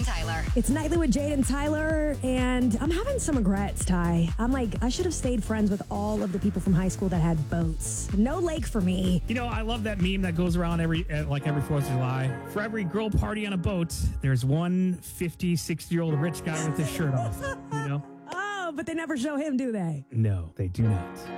Tyler. It's Nightly with Jade and Tyler, and I'm having some regrets, Ty. I'm like, I should have stayed friends with all of the people from high school that had boats. No lake for me. You know, I love that meme that goes around every 4th of July. For every girl party on a boat, there's one 50, 60-year-old rich guy with his shirt off, you know? Oh, but they never show him, do they? No, they do not.